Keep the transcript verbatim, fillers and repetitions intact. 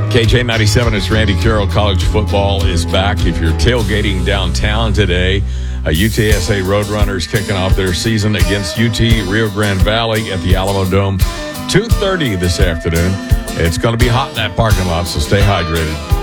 K J ninety-seven, it's Randy Carroll. College football is back. If you're tailgating downtown today, uh, U T S A Roadrunners kicking off their season against U T Rio Grande Valley at the Alamo Dome, two thirty this afternoon. It's going to be hot in that parking lot, so stay hydrated.